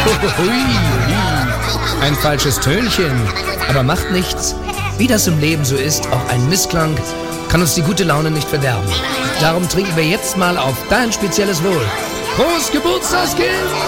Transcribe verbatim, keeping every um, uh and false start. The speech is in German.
Hui, hui. Ein falsches Tönchen. Aber macht nichts. Wie das im Leben so ist, auch ein Missklang kann uns die gute Laune nicht verderben. Darum trinken wir jetzt mal auf dein spezielles Wohl. Prost, Geburtstagskind!